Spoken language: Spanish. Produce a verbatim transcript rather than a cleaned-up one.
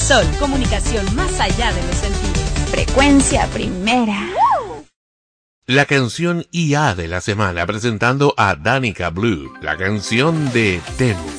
Sol, comunicación más allá de los sentidos. Frecuencia primera. La canción I A de la semana presentando a Danica Blue, la canción de Temu.